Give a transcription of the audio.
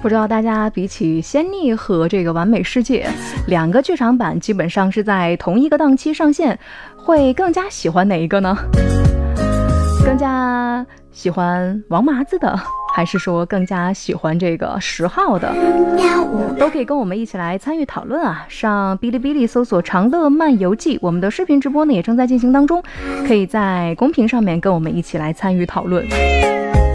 不知道大家比起《仙逆》和这个《完美世界》两个剧场版基本上是在同一个档期上线，会更加喜欢哪一个呢？更加喜欢王麻子的，还是说更加喜欢这个10号的？都可以跟我们一起来参与讨论啊！上哔哩哔哩搜索长乐漫游记，我们的视频直播呢也正在进行当中，可以在公屏上面跟我们一起来参与讨论。